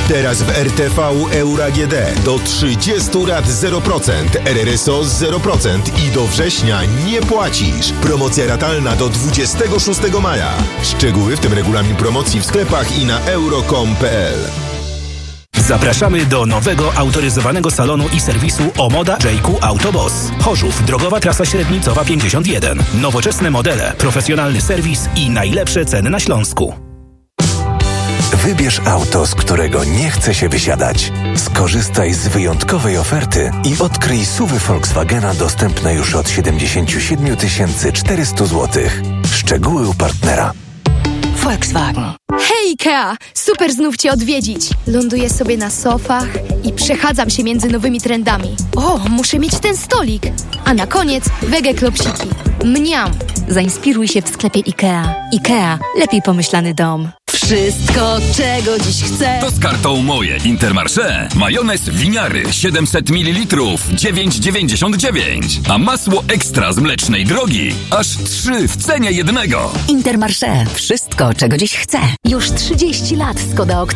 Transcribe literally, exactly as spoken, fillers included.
Teraz w R T V Euro A G D do trzydziestu lat zero procent, R R S O zero procent i do września nie płacisz. Promocja ratalna do dwudziestego szóstego maja. Szczegóły, w tym regulamin promocji w sklepach i na euro kropka com kropka p l. Zapraszamy do nowego autoryzowanego salonu i serwisu Omoda J Q Autoboss. Chorzów, drogowa trasa średnicowa pięćdziesiąt jeden. Nowoczesne modele, profesjonalny serwis i najlepsze ceny na Śląsku. Wybierz auto, z którego nie chce się wysiadać. Skorzystaj z wyjątkowej oferty i odkryj S U V y Volkswagena dostępne już od siedemdziesiąt siedem tysięcy czterysta złotych. Szczegóły u partnera. Volkswagen. Hej Ikea! Super znów Cię odwiedzić. Ląduję sobie na sofach i przechadzam się między nowymi trendami. O, muszę mieć ten stolik. A na koniec wege klopsiki. Mniam! Zainspiruj się w sklepie Ikea. Ikea. Lepiej pomyślany dom. Wszystko, czego dziś chcę. To z kartą Moje Intermarché. Majonez winiary siedemset mililitrów dziewięć dziewięćdziesiąt dziewięć. A masło ekstra z Mlecznej Drogi aż trzy w cenie jednego. Intermarché. Wszystko, czego dziś chcę. Już trzydzieści lat Skoda Octavia